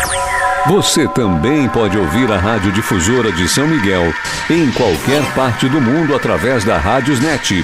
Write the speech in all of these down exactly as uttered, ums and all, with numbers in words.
Você também pode ouvir a Rádio Difusora de São Miguel em qualquer parte do mundo através da Rádiosnet.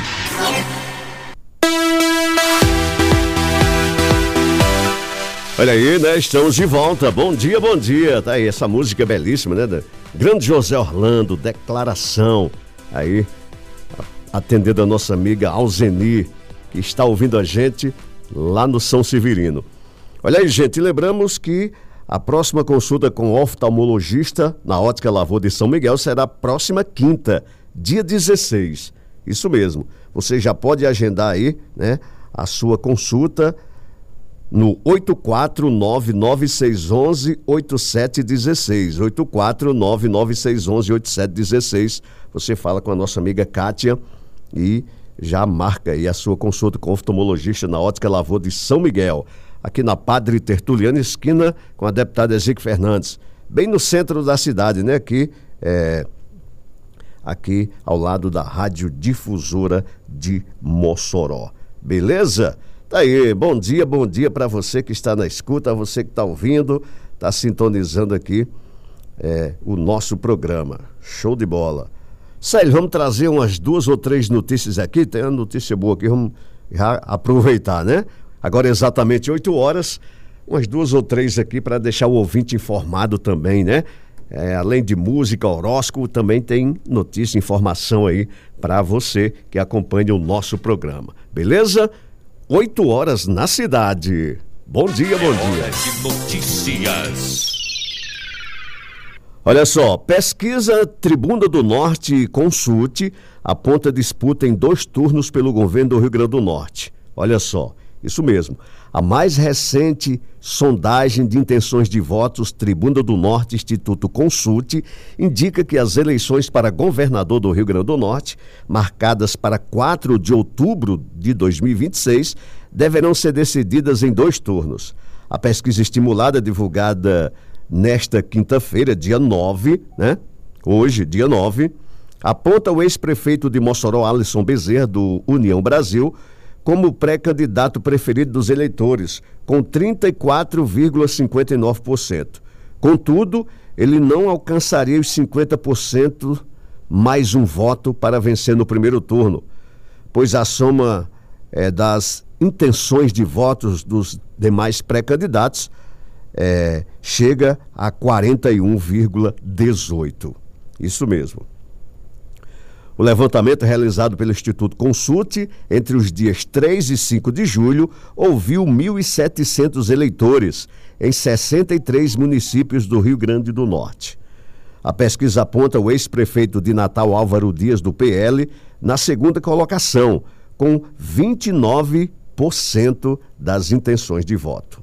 Olha aí, né? Estamos de volta. Bom dia, bom dia. Tá aí, essa música é belíssima, né? Grande José Orlando, Declaração. Aí, atendendo a nossa amiga Alzeni, que está ouvindo a gente lá no São Severino. Olha aí, gente, lembramos que a próxima consulta com o oftalmologista na Ótica Lavor de São Miguel será próxima quinta, dia dezesseis. Isso mesmo. Você já pode agendar aí, né, a sua consulta no oito quatro nove nove seis um um oito sete um seis, oito quatro nove nove seis um um oito sete um seis. Você fala com a nossa amiga Kátia e já marca aí a sua consulta com o oftalmologista na Ótica Lavor de São Miguel, aqui na Padre Tertuliano, esquina com a deputada Ezequiel Fernandes, bem no centro da cidade, né? Aqui, é, aqui ao lado da Rádio Difusora de Mossoró. Beleza? Tá aí, bom dia, bom dia para você que está na escuta, você que está ouvindo, está sintonizando aqui é, o nosso programa. Show de bola. Célio, vamos trazer umas duas ou três notícias aqui, tem uma notícia boa aqui, vamos já aproveitar, né? Agora exatamente oito horas, umas duas ou três aqui para deixar o ouvinte informado também, né? É, além de música, horóscopo, também tem notícia, informação aí para você que acompanha o nosso programa. Beleza? oito horas na cidade. Bom dia, bom dia. Hora de notícias. Olha só, pesquisa Tribuna do Norte Consulte aponta disputa em dois turnos pelo governo do Rio Grande do Norte. Olha só, isso mesmo. A mais recente sondagem de intenções de votos Tribuna do Norte Instituto Consulte indica que as eleições para governador do Rio Grande do Norte, marcadas para quatro de outubro de dois mil e vinte e seis, deverão ser decididas em dois turnos. A pesquisa estimulada, divulgada nesta quinta-feira, dia nove, né? Hoje, dia nove, aponta o ex-prefeito de Mossoró, Alisson Bezerra, do União Brasil, como pré-candidato preferido dos eleitores, com trinta e quatro vírgula cinquenta e nove por cento. Contudo, ele não alcançaria os cinquenta por cento mais um voto para vencer no primeiro turno, pois a soma é, das intenções de votos dos demais pré-candidatos é, chega a quarenta e um vírgula dezoito. Isso mesmo. O levantamento realizado pelo Instituto Consulte entre os dias três e cinco de julho ouviu mil e setecentos eleitores em sessenta e três municípios do Rio Grande do Norte. A pesquisa aponta o ex-prefeito de Natal, Álvaro Dias, do P L, na segunda colocação, com vinte e nove por cento das intenções de voto.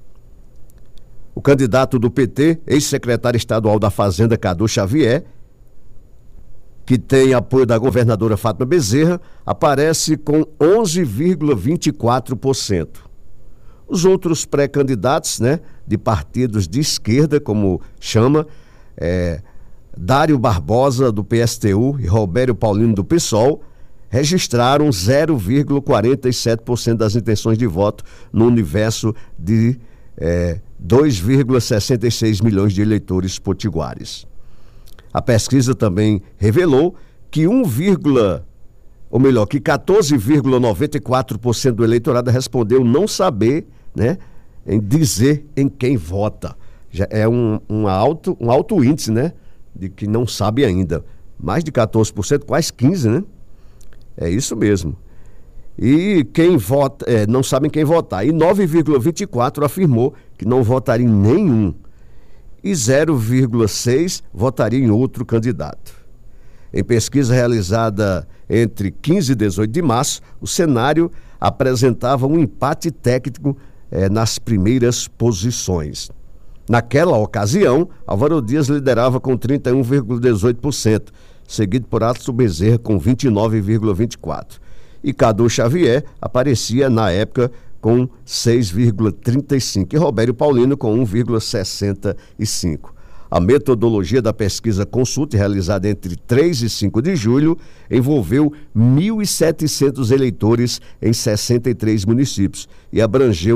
O candidato do P T, ex-secretário estadual da Fazenda, Cadu Xavier, que tem apoio da governadora Fátima Bezerra, aparece com onze vírgula vinte e quatro por cento. Os outros pré-candidatos, né, de partidos de esquerda, como chama, é, Dário Barbosa, do P S T U, e Robério Paulino, do PSOL, registraram zero vírgula quarenta e sete por cento das intenções de voto no universo de é, dois vírgula sessenta e seis milhões de eleitores potiguares. A pesquisa também revelou que um, ou melhor, que quatorze vírgula noventa e quatro por cento do eleitorado respondeu não saber, né, em dizer em quem vota. Já é um, um, alto, um alto índice, né, de que não sabe ainda. Mais de quatorze por cento, quase quinze por cento, né? É isso mesmo. E quem vota, é, não sabem quem votar. E nove vírgula vinte e quatro por cento afirmou que não votaria em nenhum. E zero vírgula seis por cento votaria em outro candidato. Em pesquisa realizada entre quinze e dezoito de março, o cenário apresentava um empate técnico eh, nas primeiras posições. Naquela ocasião, Álvaro Dias liderava com trinta e um vírgula dezoito por cento, seguido por Alisson Bezerra com vinte e nove vírgula vinte e quatro por cento. E Cadu Xavier aparecia, na época, com seis vírgula trinta e cinco por cento e Robério Paulino com um vírgula sessenta e cinco por cento. A metodologia da pesquisa Consulte, realizada entre três e cinco de julho, envolveu mil e setecentos eleitores em sessenta e três municípios e abrangeu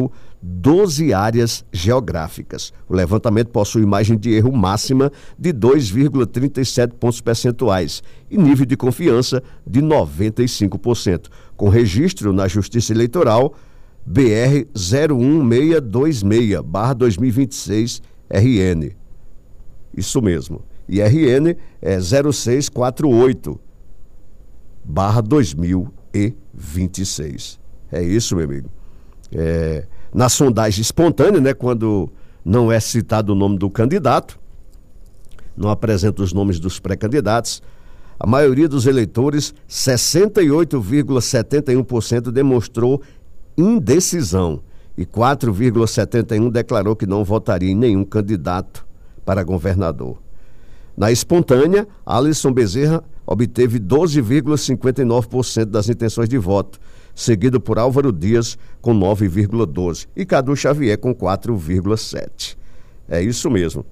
doze áreas geográficas. O levantamento possui margem de erro máxima de dois vírgula trinta e sete pontos percentuais e nível de confiança de noventa e cinco por cento, com registro na Justiça Eleitoral B R zero um seis dois seis barra dois mil e vinte e seis R N. Isso mesmo. E R N é zero seis quatro oito barra dois mil e vinte e seis. É isso, meu amigo. É, na sondagem espontânea, né, quando não é citado o nome do candidato, não apresenta os nomes dos pré-candidatos, a maioria dos eleitores, sessenta e oito vírgula setenta e um por cento, demonstrou indecisão e quatro vírgula setenta e um por cento declarou que não votaria em nenhum candidato para governador. Na espontânea, Alisson Bezerra obteve doze vírgula cinquenta e nove por cento das intenções de voto, seguido por Álvaro Dias com nove vírgula doze por cento e Cadu Xavier com quatro vírgula sete por cento. É isso mesmo.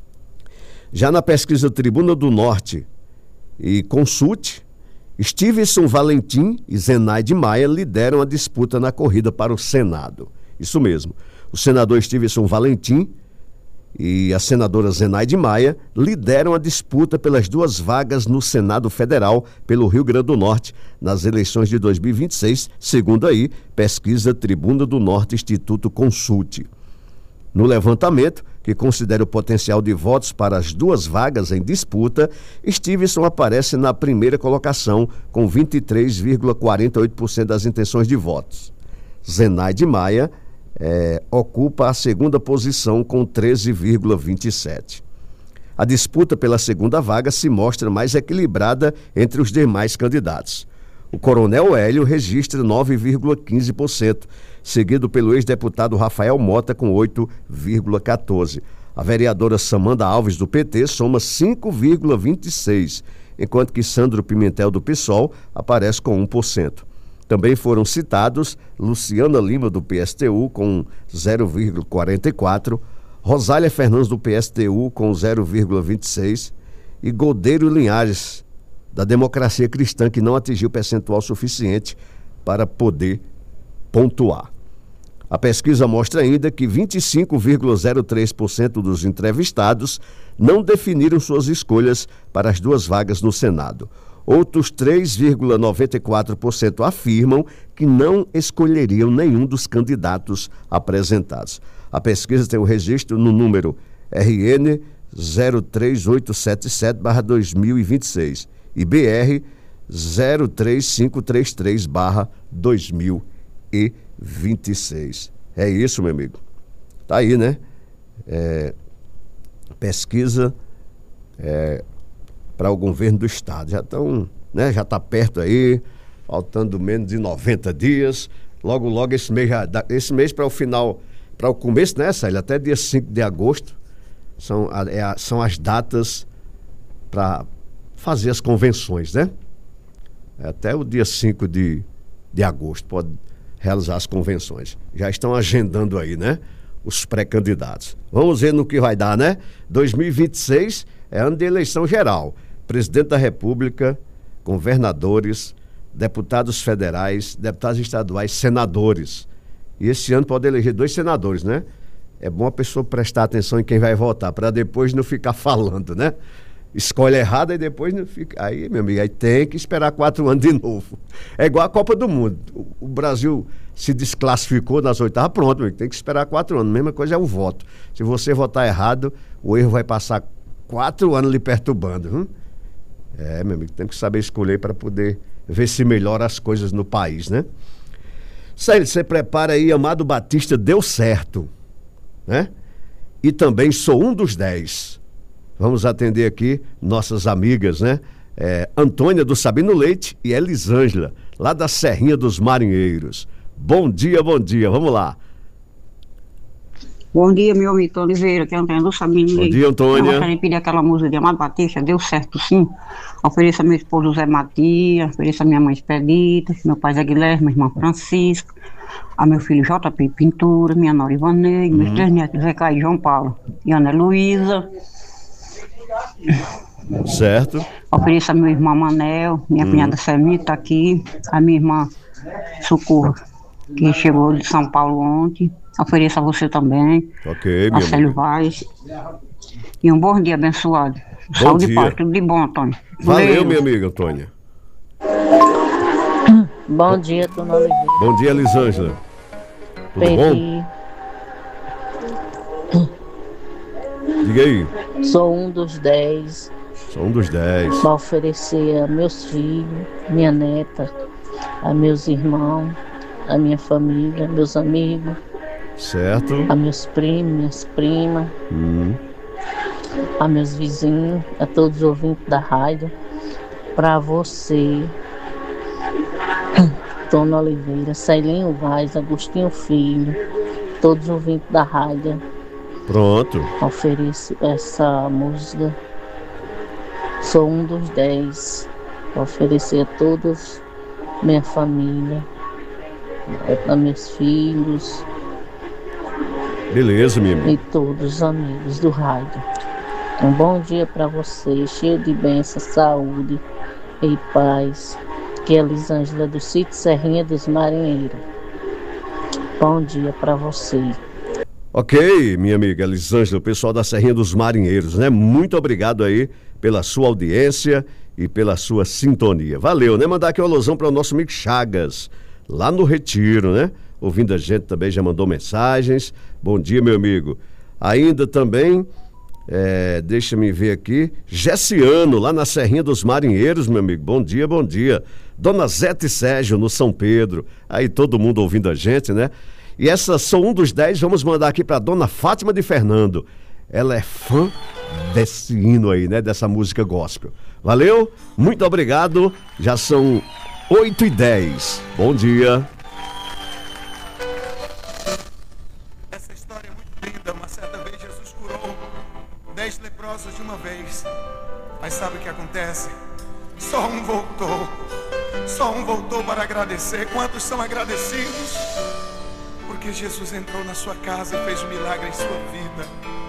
Já na pesquisa Tribuna do Norte e Consulte, Stevenson Valentim e Zenaide Maia lideram a disputa na corrida para o Senado. Isso mesmo. O senador Stevenson Valentim e a senadora Zenaide Maia lideram a disputa pelas duas vagas no Senado Federal pelo Rio Grande do Norte nas eleições de dois mil e vinte e seis, segundo aí pesquisa Tribuna do Norte Instituto Consulte. No levantamento, que considera o potencial de votos para as duas vagas em disputa, Stevenson aparece na primeira colocação com vinte e três vírgula quarenta e oito por cento das intenções de votos. Zenaide Maia É, ocupa a segunda posição com treze vírgula vinte e sete por cento. A disputa pela segunda vaga se mostra mais equilibrada entre os demais candidatos. O Coronel Hélio registra nove vírgula quinze por cento, seguido pelo ex-deputado Rafael Mota com oito vírgula quatorze por cento. A vereadora Samanda Alves do P T soma cinco vírgula vinte e seis por cento, enquanto que Sandro Pimentel do PSOL aparece com um por cento. Também foram citados Luciana Lima, do P S T U, com zero vírgula quarenta e quatro, Rosália Fernandes, do P S T U, com zero vírgula vinte e seis, e Godeiro Linhares, da Democracia Cristã, que não atingiu percentual suficiente para poder pontuar. A pesquisa mostra ainda que vinte e cinco vírgula zero três por cento dos entrevistados não definiram suas escolhas para as duas vagas no Senado. Outros três vírgula noventa e quatro por cento afirmam que não escolheriam nenhum dos candidatos apresentados. A pesquisa tem o registro no número R N zero três oito sete sete barra dois mil e vinte e seis e B R zero três cinco três três barra dois mil e vinte e seis. É isso, meu amigo. Tá aí, né? É, pesquisa... É, para o governo do estado. Já estão, né, já está perto aí, faltando menos de noventa dias. Logo, logo esse mês, já, esse mês para o final, para o começo, né, Célia? Até dia cinco de agosto, são, é, são as datas para fazer as convenções, né? Até o dia cinco de, de agosto pode realizar as convenções. Já estão agendando aí, né? Os pré-candidatos. Vamos ver no que vai dar, né? dois mil e vinte e seis é ano de eleição geral. Presidente da República, governadores, deputados federais, deputados estaduais, senadores. E esse ano pode eleger dois senadores, né? É bom a pessoa prestar atenção em quem vai votar, para depois não ficar falando, né? Escolhe errado e depois não fica... Aí, meu amigo, aí tem que esperar quatro anos de novo. É igual a Copa do Mundo. O Brasil se desclassificou nas oitavas, pronto, meu amigo, tem que esperar quatro anos. A mesma coisa é o voto. Se você votar errado, o erro vai passar quatro anos lhe perturbando, viu? É, meu amigo, tem que saber escolher para poder ver se melhora as coisas no país, né? Sério, você prepara aí, Amado Batista, deu certo, né? E também sou um dos dez. Vamos atender aqui nossas amigas, né? É, Antônia do Sabino Leite e Elisângela, lá da Serrinha dos Marinheiros. Bom dia, bom dia, vamos lá. Bom dia, meu amigo Oliveira, que é Antônia do Sabino Leite. Bom dia, Antônia. Eu gostaria de pedir aquela música de Amado Batista, deu certo sim. Ofereço a meu esposo José Matias, ofereço a minha mãe Expedita, meu pai Zé Guilherme, meu irmão Francisco, a meu filho J P Pintura, minha nora Ivaneide, uhum. meus três netos Zé Caio e João Paulo e Ana Luísa. Certo. Ofereço a meu irmão Manel, minha hum. cunhada Semita tá aqui, a minha irmã Socorro, que chegou de São Paulo ontem, Ofereço a você também. Ok, minha Marcelo amiga. Vaz. E um bom dia abençoado. Bom Saúde dia. e paz, tudo de bom, Antônio. Valeu, Deus. minha amiga Antônia. Bom dia, dona Oliveira. Bom dia, Elisângela. Tudo bom? Peri, Diga aí. sou um dos dez Sou um dos dez. para oferecer a meus filhos, minha neta, a meus irmãos, a minha família, meus amigos, Certo? a meus primos, minhas primas, Hum. a meus vizinhos, a todos os ouvintes da rádio, para você, Dona Oliveira, Celinho Vaz, Agostinho Filho, todos os ouvintes da rádio, Pronto. ofereço essa música. Sou um dos dez para oferecer a todos, minha família, a meus filhos Beleza, minha amiga. e todos os amigos do rádio. Um bom dia para você, cheio de bênção, saúde e paz. Que é Elisângela do sítio Serrinha dos Marinheiros. Bom dia para você. Ok, minha amiga Elisângela, o pessoal da Serrinha dos Marinheiros, né? Muito obrigado aí pela sua audiência e pela sua sintonia. Valeu, né? Mandar aqui uma alusão para o nosso amigo Chagas, lá no Retiro, né? Ouvindo a gente também, já mandou mensagens. Bom dia, meu amigo. Ainda também, é, deixa-me ver aqui, Gessiano, lá na Serrinha dos Marinheiros, meu amigo. Bom dia, bom dia. Dona Zete Sérgio, no São Pedro. Aí todo mundo ouvindo a gente, né? E essa Sou um dos dez, vamos mandar aqui para Dona Fátima de Fernando. Ela é fã desse hino aí, né? Dessa música gospel. Valeu? Muito obrigado. Já são oito e dez. Bom dia. Essa história é muito linda. Uma certa vez Jesus curou dez leprosos de uma vez. Mas sabe o que acontece? Só um voltou. Só um voltou para agradecer. Quantos são agradecidos? Porque Jesus entrou na sua casa e fez um milagre em sua vida.